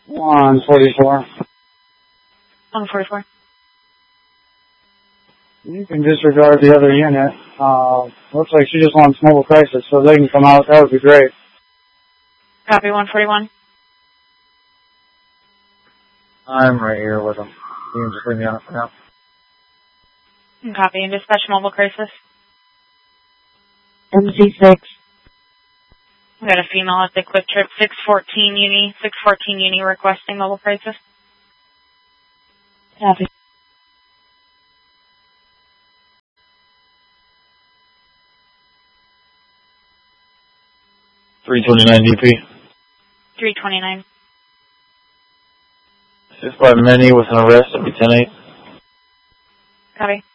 144. 144. You can disregard the other unit. Looks like she just wants mobile crisis, so they can come out. That would be great. Copy, 141. I'm right here with them. You can just leave me on it for now. Copy, and dispatch mobile crisis. MC6. We got a female at the Quick Trip, 614 Uni requesting mobile crisis. Copy. DP. 329. Assist by many with an arrest of 10-8. Copy.